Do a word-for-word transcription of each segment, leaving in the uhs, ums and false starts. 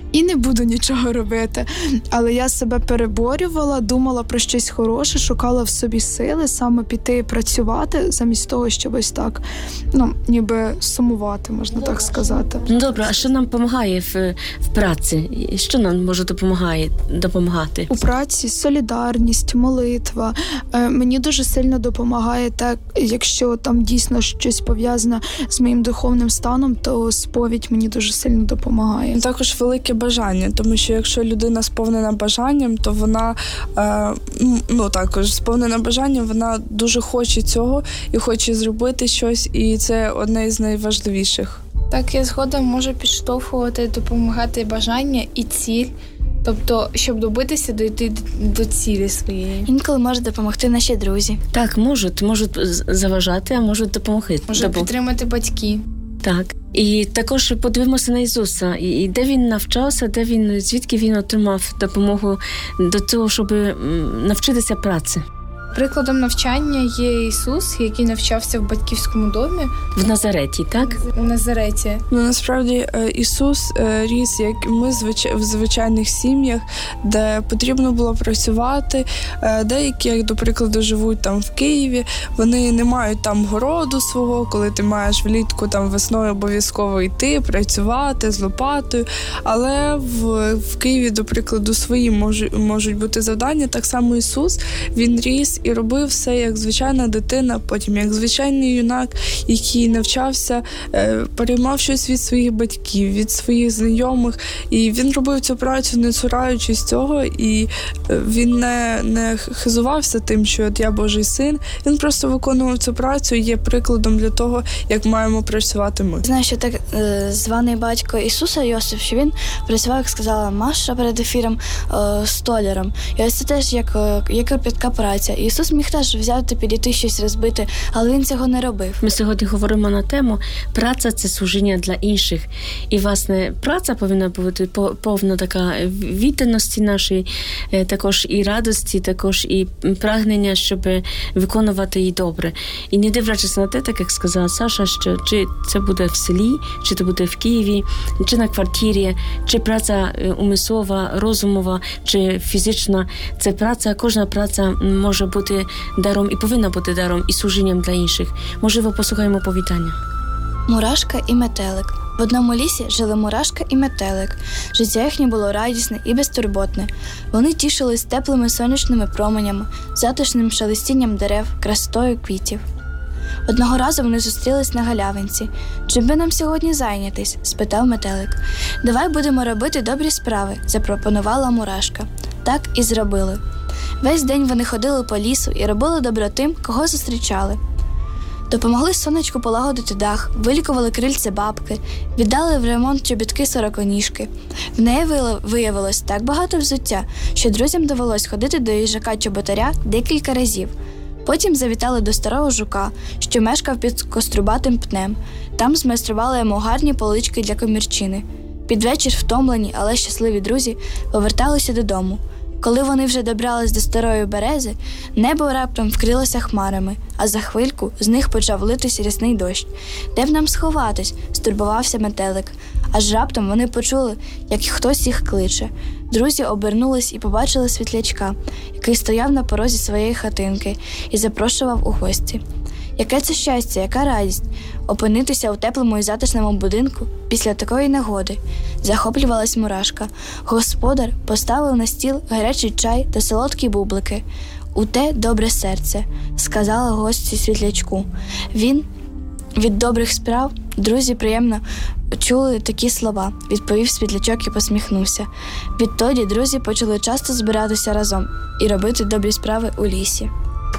і не буду нічого робити. Але я себе переборювала, думала про щось хороше, шукала в собі сили саме піти і працювати, замість того, щоб ось так, ну, ніби сумувати, можна так сказати. Ну, добре, а що нам допомагає в, в праці? Що нам може допомагає, допомагати? У праці солідарність, молитва. Е, мені дуже сильно допомагає те, якщо там дійсно щось пов'язане з моїм духовним станом, то сповідь мені дуже сильно допомагає. Також велике бажання, тому що якщо людина сповнена бажанням, то вона, е, ну також сповнена бажанням, вона дуже хоче цього і хоче зробити щось, і це одне із найважливіших. Так, я згодом можу підштовхувати, допомагати бажання і ціль, тобто, щоб добитися, дійти до цілі своєї. Інколи можуть допомогти наші друзі. Так, можуть, можуть заважати, а можуть допомогти. Може підтримати батьки. Так. І також подивимося на Ісуса. І де Він навчався, де Він, звідки Він отримав допомогу до того, щоб навчитися праці. Прикладом навчання є Ісус, який навчався в батьківському домі. В Назареті, так? В Назареті. Ну, насправді, Ісус ріс, як і ми, в звичайних сім'ях, де потрібно було працювати. Деякі, як, до прикладу, живуть там в Києві, вони не мають там городу свого, коли ти маєш влітку там весною обов'язково йти, працювати з лопатою. Але в, в Києві, до прикладу, свої можуть, можуть бути завдання. Так само Ісус, Він ріс і робив все як звичайна дитина, потім як звичайний юнак, який навчався, переймав щось від своїх батьків, від своїх знайомих. І він робив цю працю, не цураючись цього, і він не, не хизувався тим, що от я Божий син. Він просто виконував цю працю і є прикладом для того, як маємо працювати ми. Знаю, що так званий батько Ісуса, Йосиф, що він працював, як сказала Маша перед ефіром, столяром. І ось це теж як, як кропітка праця. Ісус міг теж взяти, підійти, щось розбити, але він цього не робив. Ми сьогодні говоримо на тему «Праця – це служіння для інших». І, власне, праця повинна бути повна така відданості нашої, також і радості, також і прагнення, щоб виконувати її добре. І не дивлячись на те, так як сказала Саша, що чи це буде в селі, чи це буде в Києві, чи на квартирі, чи праця умислова, розумова, чи фізична, це праця, кожна праця може бути даром і повинна бути даром і служінням для інших. Можливо, послухаємо повітання. Мурашка і метелик. В одному лісі жили мурашка і метелик. Життя їхнє було радісне і безтурботне. Вони тішились теплими сонячними променями, затишним шелестінням дерев, красотою квітів. Одного разу вони зустрілись на галявинці. «Чим би нам сьогодні зайнятись?» – спитав метелик. «Давай будемо робити добрі справи», – запропонувала мурашка. Так і зробили. Весь день вони ходили по лісу і робили добро тим, кого зустрічали. Допомогли сонечку полагодити дах, вилікували крильце бабки, віддали в ремонт чобітки сороконіжки. В неї виявилось так багато взуття, що друзям довелось ходити до їжака-чоботаря декілька разів. Потім завітали до старого жука, що мешкав під кострубатим пнем. Там змайстрували йому гарні полички для комірчини. Під вечір втомлені, але щасливі друзі поверталися додому. Коли вони вже добрались до старої берези, небо раптом вкрилося хмарами, а за хвильку з них почав литись рясний дощ. «Де б нам сховатись?» – стурбувався метелик. Аж раптом вони почули, як хтось їх кличе. Друзі обернулись і побачили світлячка, який стояв на порозі своєї хатинки і запрошував у гості. Яке це щастя, яка радість – опинитися у теплому і затишному будинку після такої негоди, захоплювалась мурашка. Господар поставив на стіл гарячий чай та солодкі бублики. «У те добре серце», – сказала гості світлячку. Він від добрих справ друзі приємно чули такі слова, відповів світлячок і посміхнувся. Відтоді друзі почали часто збиратися разом і робити добрі справи у лісі.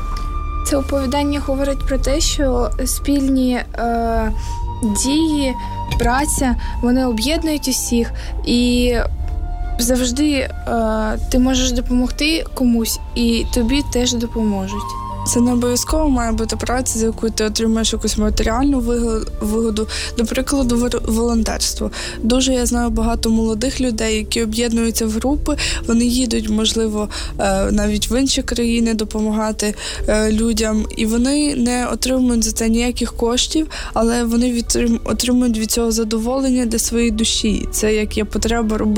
Це оповідання говорить про те, що спільні е, дії, праця, вони об'єднують усіх, і завжди е, ти можеш допомогти комусь, і тобі теж допоможуть. Це не обов'язково має бути праця, за яку ти отримаєш якусь матеріальну вигоду. До прикладу, волонтерство. Дуже я знаю багато молодих людей, які об'єднуються в групи, вони їдуть, можливо, навіть в інші країни допомагати людям, і вони не отримують за це ніяких коштів, але вони отримують від цього задоволення для своєї душі. Це як є потреба робити